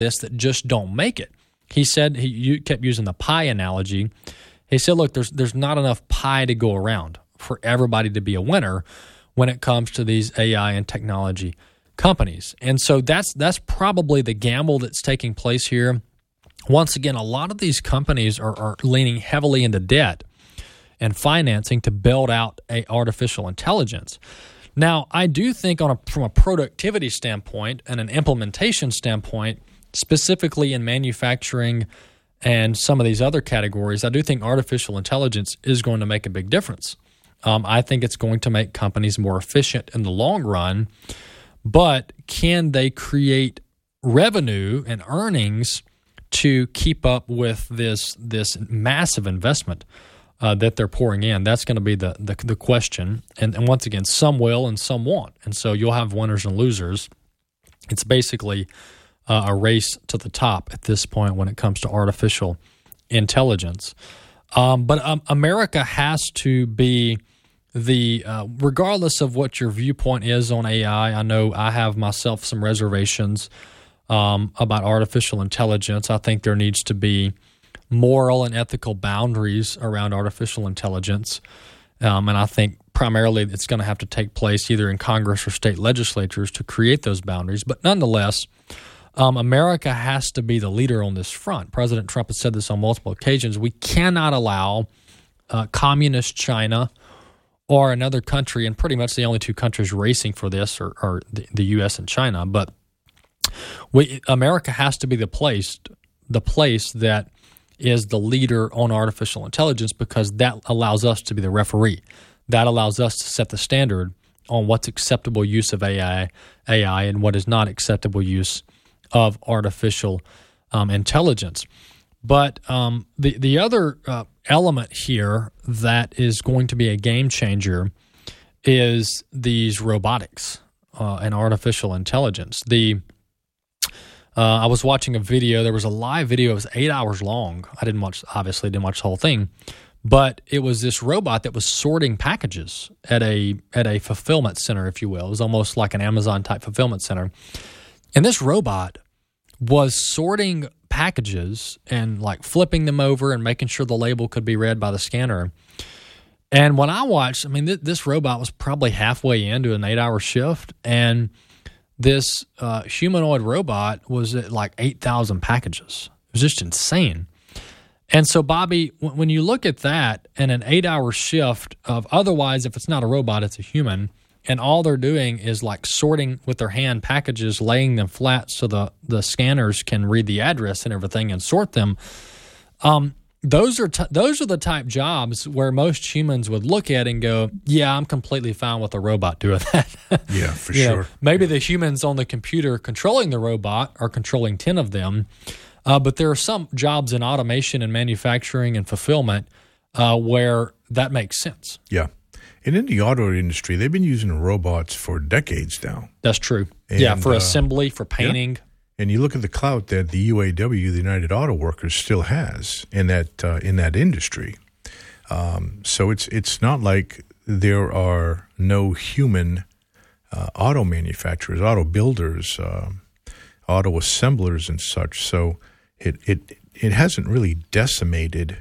this that just don't make it. He said you kept using the pie analogy. He said, look, there's not enough pie to go around for everybody to be a winner when it comes to these AI and technology companies. And so that's probably the gamble that's taking place here. Once again, a lot of these companies are leaning heavily into debt and financing to build out artificial intelligence. Now, I do think from a productivity standpoint and an implementation standpoint, specifically in manufacturing and some of these other categories, I do think artificial intelligence is going to make a big difference. I think it's going to make companies more efficient in the long run, but can they create revenue and earnings to keep up with this massive investment that they're pouring in? That's going to be the question. And once again, some will and some won't. And so you'll have winners and losers. It's basically a race to the top at this point when it comes to artificial intelligence. But America has to be regardless of what your viewpoint is on AI, I know I have myself some reservations about artificial intelligence. I think there needs to be moral and ethical boundaries around artificial intelligence. And I think primarily it's going to have to take place either in Congress or state legislatures to create those boundaries. But nonetheless, America has to be the leader on this front. President Trump has said this on multiple occasions. We cannot allow communist China or another country, and pretty much the only two countries racing for this are the U.S. and China. But America has to be the place that is the leader on artificial intelligence, because that allows us to be the referee. That allows us to set the standard on what's acceptable use of AI and what is not acceptable use of artificial intelligence. But the other element here that is going to be a game changer is these robotics and artificial intelligence. I was watching a video. There was a live video. It was 8 hours long. I didn't watch the whole thing, but it was this robot that was sorting packages at a fulfillment center, if you will. It was almost like an Amazon type fulfillment center, and this robot was sorting packages and like flipping them over and making sure the label could be read by the scanner. And when I watched, this robot was probably halfway into an 8-hour shift, and this humanoid robot was at like 8,000 packages. It was just insane. And so, Bobby, when you look at that and an 8-hour shift of, otherwise, if it's not a robot, it's a human, and all they're doing is like sorting with their hand packages, laying them flat so the scanners can read the address and everything and sort them. Those are the type jobs where most humans would look at and go, yeah, I'm completely fine with a robot doing that. Yeah, for sure. Maybe the humans on the computer controlling the robot are controlling 10 of them, but there are some jobs in automation and manufacturing and fulfillment where that makes sense. Yeah. And in the auto industry, they've been using robots for decades now. That's true. And, for assembly, for painting. Yeah. And you look at the clout that the UAW, the United Auto Workers, still has in that industry. So it's not like there are no human auto manufacturers, auto builders, auto assemblers, and such. So it hasn't really decimated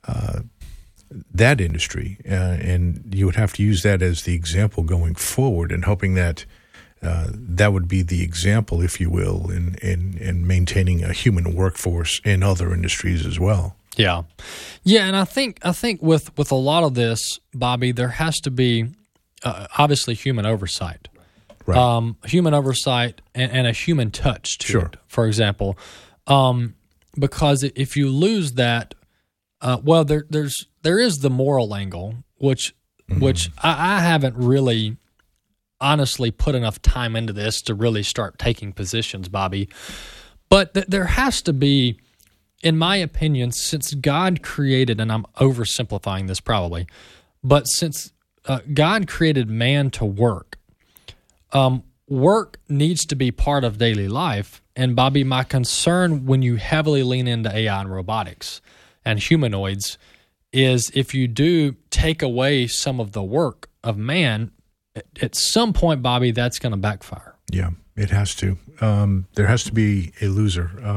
that industry, and you would have to use that as the example going forward, and hoping that that would be the example, if you will, in maintaining a human workforce in other industries as well. Yeah, and I think with a lot of this, Bobby, there has to be obviously human oversight, right? Human oversight and a human touch to it. For example, because if you lose that, there is the moral angle, which I haven't really honestly put enough time into this to really start taking positions, Bobby. But there has to be, in my opinion, since God created, and I'm oversimplifying this probably, but since God created man to work, work needs to be part of daily life. And Bobby, my concern when you heavily lean into AI and robotics and humanoids is if you do take away some of the work of man, at some point, Bobby, that's going to backfire. Yeah. It has to. There has to be a loser.